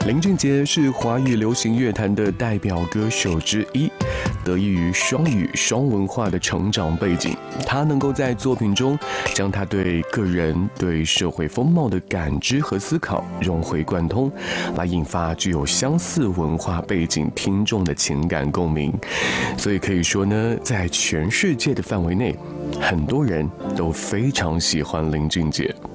林俊杰是华语流行乐坛的代表歌手之一，得益于双语双文化的成长背景，他能够在作品中将他对个人、对社会风貌的感知和思考融会贯通，来引发具有相似文化背景听众的情感共鸣。所以可以说呢，在全世界的范围内，很多人都非常喜欢林俊杰。